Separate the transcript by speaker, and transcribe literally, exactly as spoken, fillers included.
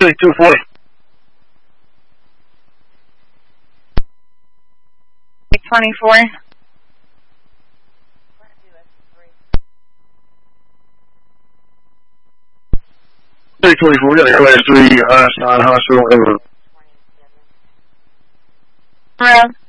Speaker 1: two forty.
Speaker 2: twenty-four.
Speaker 1: three twenty-four, we got a class three Einstein Hospital.
Speaker 2: Hello.